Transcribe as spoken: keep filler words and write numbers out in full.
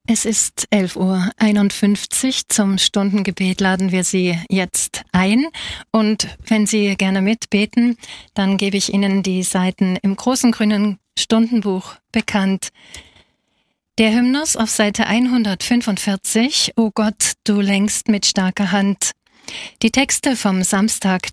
Es ist elf Uhr einundfünfzig. Zum Stundengebet laden wir Sie jetzt ein. Und wenn Sie gerne mitbeten, dann gebe ich Ihnen die Seiten im großen grünen Stundenbuch bekannt. Der Hymnus auf Seite hundertfünfundvierzig, O Gott, du lenkst mit starker Hand. Die Texte vom Samstag,